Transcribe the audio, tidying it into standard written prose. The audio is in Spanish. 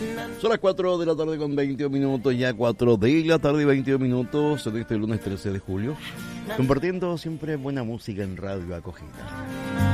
Son las 4 de la tarde con 22 minutos, ya 4 de la tarde y 22 minutos de este lunes 13 de julio, compartiendo siempre buena música en Radio Acogida.